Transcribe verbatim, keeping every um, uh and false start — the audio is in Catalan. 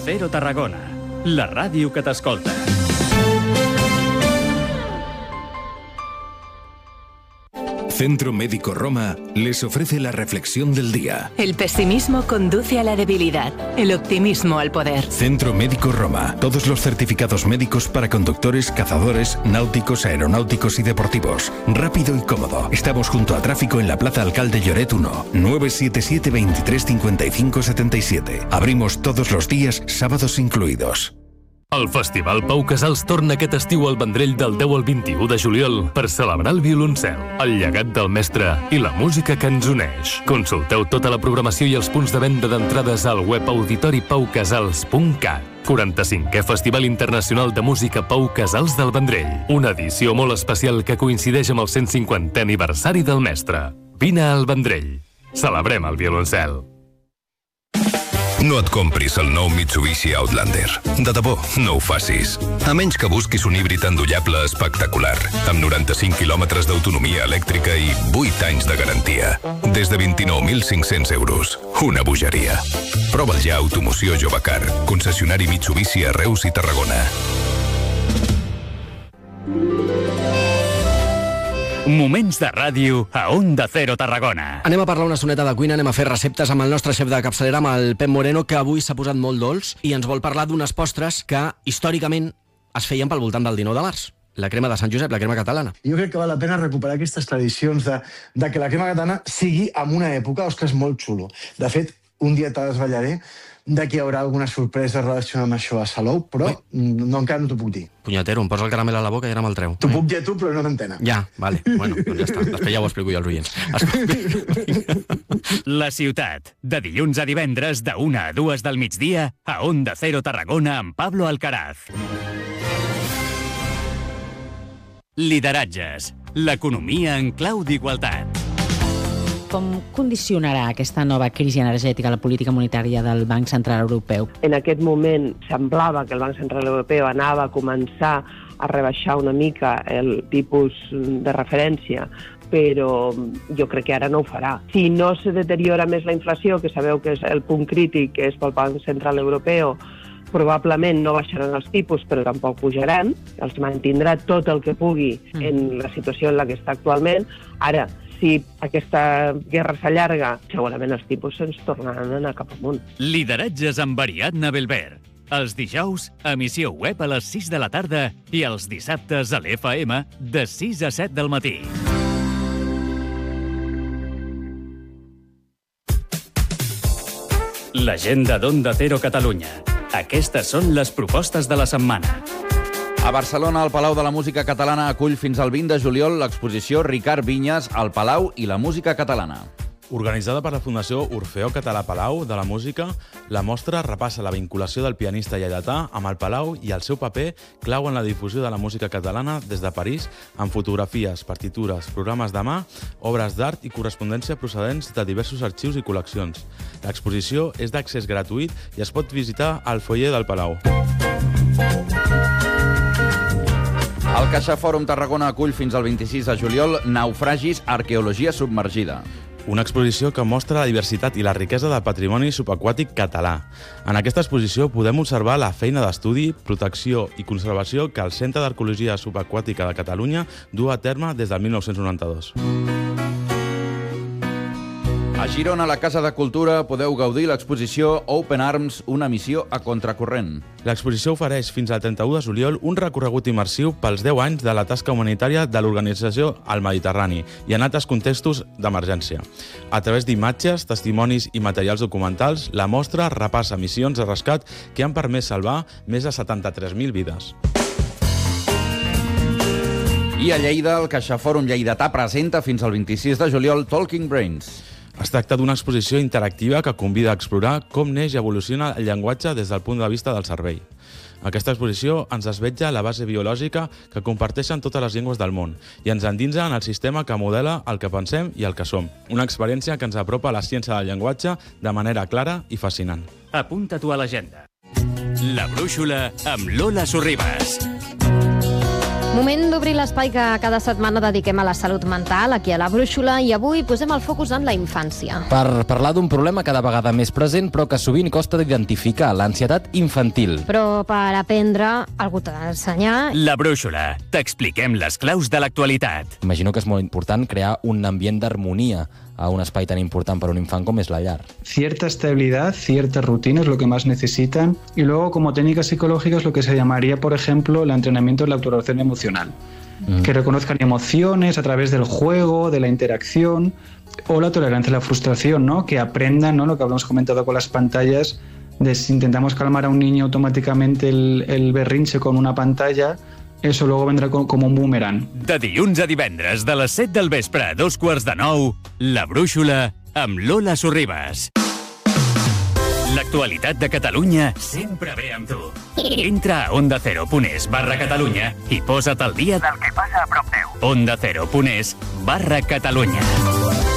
Cero Tarragona, la ràdio que t'escolta. Centro Médico Roma les ofrece la reflexión del día. El pesimismo conduce a la debilidad, el optimismo al poder. Centro Médico Roma. Todos los certificados médicos para conductores, cazadores, náuticos, aeronáuticos y deportivos. Rápido y cómodo. Estamos junto a tráfico en la Plaza Alcalde Lloret uno, nueve siete siete, veintitrés cincuenta y cinco setenta y siete. Abrimos todos los días, sábados incluidos. El Festival Pau Casals torna aquest estiu al Vendrell del deu al vint-i-u de juliol per celebrar el violoncel, el llegat del mestre i la música que ens uneix. Consulteu tota la programació i els punts de venda d'entrades al web auditori pau casals punt cat. quaranta-cinquè Festival Internacional de Música Pau Casals del Vendrell. Una edició molt especial que coincideix amb el cent cinquantè aniversari del mestre. Vine al Vendrell. Celebrem el violoncel. No et compris el nou Mitsubishi Outlander. De debò, no ho facis. A menys que busquis un híbrid endollable espectacular, amb noranta-cinc quilòmetres d'autonomia elèctrica i vuit anys de garantia. Des de vint-i-nou mil cinc-cents euros. Una bogeria. Prova'l ja a Automoció Jovecar, concessionari Mitsubishi a Reus i Tarragona. Moments de ràdio a Onda Cero Tarragona. Anem a parlar una estoneta de cuina, anem a fer receptes amb el nostre xef de capçalera, amb el Pep Moreno, que avui s'ha posat molt dolç i ens vol parlar d'unes postres que històricament es feien pel voltant del dinou de març. La crema de Sant Josep, la crema catalana. Jo crec que val la pena recuperar aquestes tradicions de, de que la crema catalana sigui en una època, ostres, molt xulo. De fet, un dia te desvetllaré de que hi haurà alguna sorpresa relacionada amb això a Salou, però Ui. no, encara no t'ho puc dir. Punyetero, em posa el caramel a la boca i ara me'l treu. T'ho eh? puc dir a tu, però no t'entenen. Ja, vale. Bueno, doncs ja està. Després ja ho explico jo als oients. La ciutat, de dilluns a divendres, de una a dues del migdia, a Onda Cero Tarragona amb Pablo Alcaraz. Lideratges, l'economia en clau d'igualtat. Com condicionarà aquesta nova crisi energètica la política monetària del Banc Central Europeu? En aquest moment semblava que el Banc Central Europeu anava a començar a rebaixar una mica el tipus de referència, però jo crec que ara no ho farà. Si no se deteriora més la inflació, que sabeu que és el punt crític, que és pel Banc Central Europeu, probablement no baixaran els tipus, però tampoc pujaran, els mantindrà tot el que pugui en la situació en la que està actualment. Ara, si aquesta guerra s'allarga, segurament els tipus se'ns tornaran a anar cap amunt. Lideratges amb Ariadna Belver. Els dijous, emissió web a les sis de la tarda i els dissabtes a l'F M de sis a set del matí. L'agenda d'Onda Cero Catalunya. Aquestes són les propostes de la setmana. A Barcelona, el Palau de la Música Catalana acull fins al vint de juliol l'exposició Ricard Vinyes, el Palau i la música catalana. Organitzada per la Fundació Orfeó Català Palau de la Música, la mostra repassa la vinculació del pianista lleidatà amb el Palau i el seu paper clau en la difusió de la música catalana des de París, amb fotografies, partitures, programes de mà, obres d'art i correspondència procedents de diversos arxius i col·leccions. L'exposició és d'accés gratuït i es pot visitar al foyer del Palau. El CaixaForum Tarragona acull fins al vint-i-sis de juliol Naufragis, arqueologia submergida. Una exposició que mostra la diversitat i la riquesa del patrimoni subaquàtic català. En aquesta exposició podem observar la feina d'estudi, protecció i conservació que el Centre d'Arqueologia Subaquàtica de Catalunya du a terme des del mil nou-cents noranta-dos. A Girona, a la Casa de Cultura, podeu gaudir l'exposició Open Arms, una missió a contracorrent. L'exposició ofereix fins al trenta-u de juliol un recorregut immersiu pels deu anys de la tasca humanitària de l'organització al Mediterrani i en altres contextos d'emergència. A través d'imatges, testimonis i materials documentals, la mostra repassa missions de rescat que han permès salvar més de setanta-tres mil vides. I a Lleida, el CaixaForum Lleidatà presenta fins al vint-i-sis de juliol Talking Brains. Es tracta d'una exposició interactiva que convida a explorar com neix i evoluciona el llenguatge des del punt de vista del cervell. Aquesta exposició ens desvetlla la base biològica que comparteixen totes les llengües del món i ens endinsa en el sistema que modela el que pensem i el que som. Una experiència que ens apropa a la ciència del llenguatge de manera clara i fascinant. Apunta-t'ho a l'agenda. La brúixola amb Lola Sorribas. Moment d'obrir l'espai que cada setmana dediquem a la salut mental, aquí a la Brúixola, i avui posem el focus en la infància. Per parlar d'un problema cada vegada més present, però que sovint costa d'identificar, l'ansietat infantil. Però per aprendre, algú t'ha d'ensenyar. La Brúixola. T'expliquem les claus de l'actualitat. Imagino que és molt important crear un ambient d'harmonia a un espai tan important para un infant como es la llar. Cierta estabilidad, cierta rutina es lo que más necesitan, y luego como técnicas psicológicas lo que se llamaría, por ejemplo, el entrenamiento de la autoregulación emocional. Mm. Que reconozcan emociones a través del juego, de la interacción, o la tolerancia a la frustración, ¿no? Que aprendan, ¿no? Lo que habíamos comentado con las pantallas, de si intentamos calmar a un niño automáticamente el, el berrinche con una pantalla, eso luego vendrá com un boomerang. De dilluns a divendres, de les set del vespre a dos quarts de nou, La Brúixola amb Lola Sorribas. L'actualitat de Catalunya sempre ve amb tu. Entra a onda cero punt es barra Catalunya i posa't al dia del que passa a prop teu. onda cero punt es barra Catalunya.